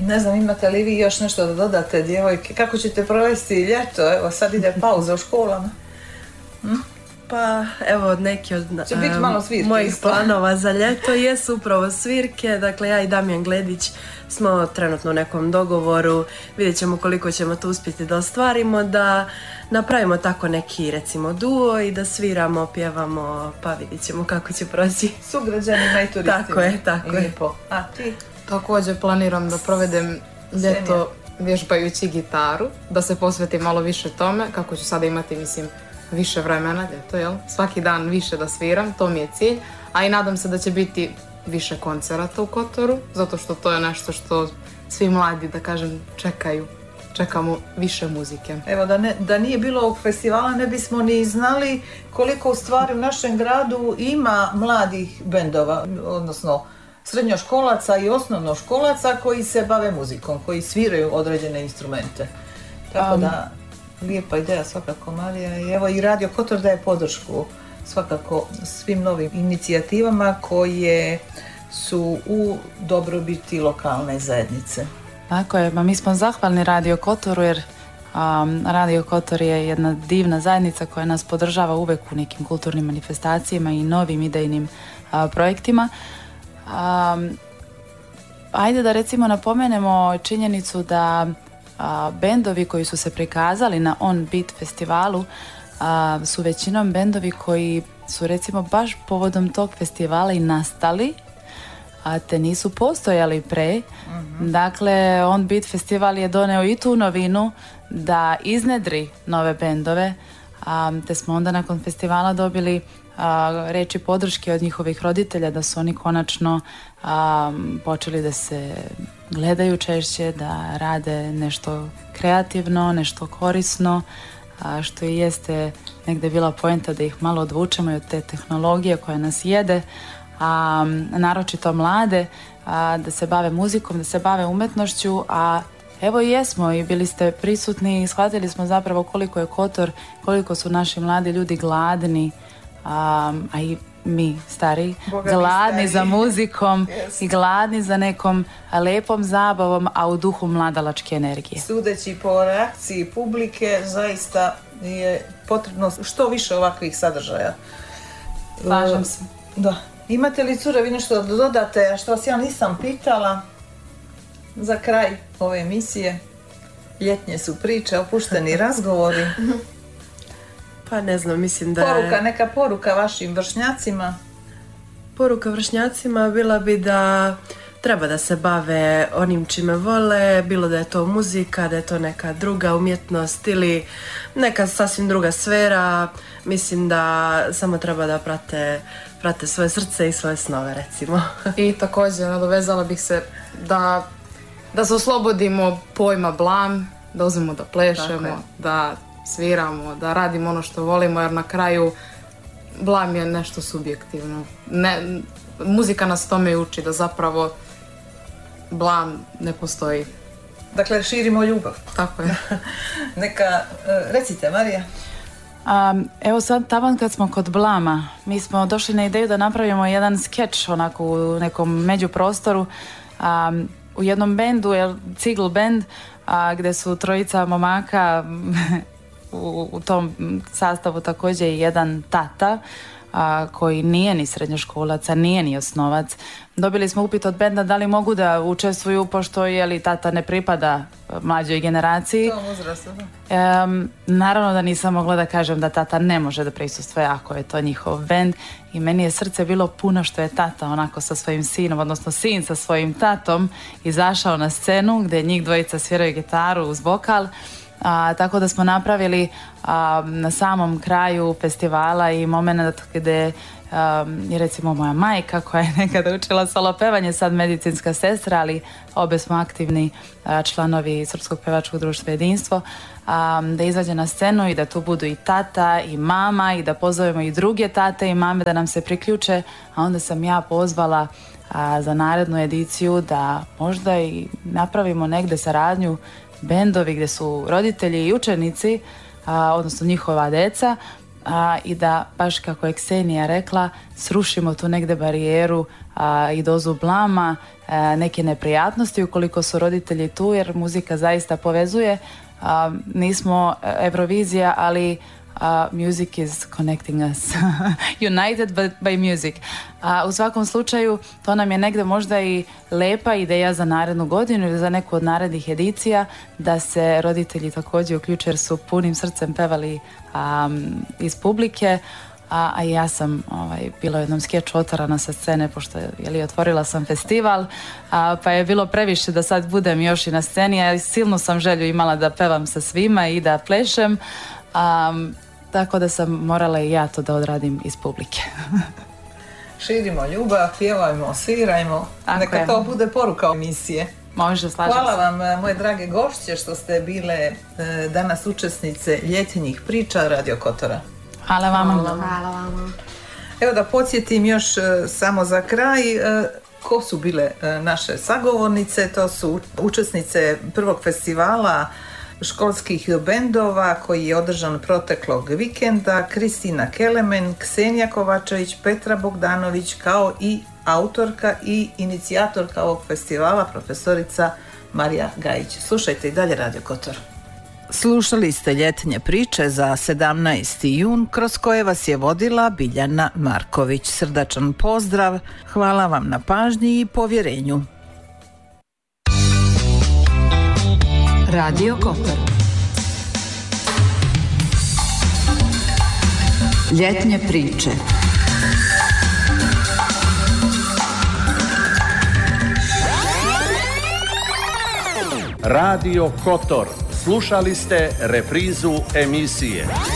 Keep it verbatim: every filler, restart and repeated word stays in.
Ne znam, imate li vi još nešto da dodate, djevojke? Kako ćete provesti ljeto? Evo, sad ide pauza u školama. Hm? Pa evo neki od um, mojih isto. planova za ljeto jesu upravo svirke. Dakle, ja i Damjan Gledić smo trenutno u nekom dogovoru. Vidjet ćemo koliko ćemo to uspjeti da ostvarimo, da napravimo tako neki recimo duo i da sviramo, pjevamo, pa vidjet ćemo kako će proći. Sugrađanima i turistima. Tako je, tako je. A ti? Također planiram da provedem ljeto vježbajući gitaru, da se posvetim malo više tome, kako ću sada imati, mislim, više vremena, ljeto, jel? Svaki dan više da sviram, to mi je cilj, a i nadam se da će biti više koncerata u Kotoru, zato što to je nešto što svi mladi, da kažem, čekaju. Čekamo više muzike. Evo, da, ne, da nije bilo ovog festivala, ne bismo ni znali koliko u stvari u našem gradu ima mladih bendova, odnosno srednjoškolaca i osnovnoškolaca koji se bave muzikom, koji sviraju određene instrumente. Tako um, da, lijepa ideja svakako, Marija. I evo i Radio Kotor daje podršku svakako svim novim inicijativama koje su u dobrobiti lokalne zajednice. Tako je, ma mi smo zahvalni Radio Kotoru jer um, Radio Kotor je jedna divna zajednica koja nas podržava uvek u nekim kulturnim manifestacijama i novim idejnim uh, projektima. Um, ajde da recimo napomenemo činjenicu da a, bendovi koji su se prikazali na On Beat festivalu a, su većinom bendovi koji su recimo baš povodom tog festivala i nastali, a te nisu postojali pre. Mm-hmm. Dakle, On Beat festival je doneo i tu novinu da iznedri nove bendove, a, te smo onda nakon festivala dobili a, reči podrške od njihovih roditelja da su oni konačno a, počeli da se gledaju češće, da rade nešto kreativno, nešto korisno, a, što i jeste negde bila poenta da ih malo odvučemo od te tehnologije koja nas jede, a naročito mlade, a, da se bave muzikom, da se bave umetnošću, a evo i jesmo i bili ste prisutni i shvatili smo zapravo koliko je Kotor, koliko su naši mladi ljudi gladni, a, a i mi stari, Boga gladni stari. Za muzikom yes. i gladni za nekom lepom zabavom, a u duhu mladalačke energije. Sudeći po reakciji publike, zaista je potrebno što više ovakvih sadržaja. Slažem se. Da. Imate li, cure, vi nešto da dodate, a što vas ja nisam pitala za kraj ove emisije? Ljetnje su priče, opušteni razgovori. Pa ne znam, mislim da Poruka, neka poruka vašim vršnjacima? Poruka vršnjacima bila bi da treba da se bave onim čime vole, bilo da je to muzika, da je to neka druga umjetnost ili neka sasvim druga sfera. Mislim da samo treba da prate, prate svoje srce i svoje snove, recimo. I također nadovezala bih se da, da se oslobodimo pojma blam, da uzmemo da plešemo, da sviramo, da radimo ono što volimo, jer na kraju blam je nešto subjektivno. Ne, muzika nas tome uči da zapravo blam ne postoji. Dakle, širimo ljubav. Tako je. Neka, recite, Marija. Um, evo sad, taman kad smo kod blama, mi smo došli na ideju da napravimo jedan skeč onako u nekom međuprostoru, um, u jednom bendu, Cigl band, a, gde su trojica momaka u, u tom sastavu također i jedan tata a, koji nije ni srednjoškolac, nije ni osnovac. Dobili smo upit od benda da li mogu da učestvuju, pošto je li tata ne pripada mlađoj generaciji. E, naravno da nisam mogla da kažem da tata ne može da prisustvuje ako je to njihov bend, i meni je srce bilo puno što je tata onako sa svojim sinom, odnosno sin sa svojim tatom izašao na scenu gdje njih dvojica sviraju gitaru uz vokal. A, tako da smo napravili a, na samom kraju festivala i moment gdje Um, i recimo moja majka koja je nekada učila solo pevanje, sad medicinska sestra, ali obe smo aktivni uh, članovi Srpskog pevačkog društva Jedinstvo, um, da izađe na scenu i da tu budu i tata i mama i da pozovemo i druge tate i mame da nam se priključe, a onda sam ja pozvala uh, za narednu ediciju da možda i napravimo negde saradnju bendovi gdje su roditelji i učenici, uh, odnosno njihova deca, A, i da, baš kako je Ksenija rekla, srušimo tu negde barijeru a, i dozu blama, a, neke neprijatnosti ukoliko su roditelji tu, jer muzika zaista povezuje. A, nismo Eurovizija, ali Uh, music is connecting us. United but by music. Uh, u svakom slučaju to nam je negdje možda i lepa ideja za narednu godinu ili za neku od narednih edicija, da se roditelji također uključe, jer su punim srcem pevali um, iz publike. A, a ja sam ovaj, bila u jednom skeču otarana sa scene, pošto jeli, otvorila sam festival, a, pa je bilo previše da sad budem još i na sceni, a silnu sam želju imala da pevam sa svima i da plešem. Um, tako da sam morala i ja to da odradim iz publike. Širimo ljubav, pjevajmo, svirajmo, tako neka je. To bude poruka emisije. Može, slažem Hvala se. vam, moje drage gošće, što ste bile e, danas učesnice ljetnjih priča Radio Kotora. Hvala vama. Hvala vama. Evo da podsjetim još e, samo za kraj, e, ko su bile e, naše sagovornice. To su učesnice prvog festivala školskih bendova koji je održan proteklog vikenda: Kristina Kelemen, Ksenija Kovačević, Petra Bogdanović, kao i autorka i inicijatorka ovog festivala profesorica Marija Gajić. Slušajte i dalje Radio Kotor. Slušali ste ljetnje priče za sedamnaesti jun, kroz koje vas je vodila Biljana Marković. Srdačan pozdrav, hvala vam na pažnji i povjerenju. Radio Kotor. Ljetnje priče. Radio Kotor. Slušali ste reprizu emisije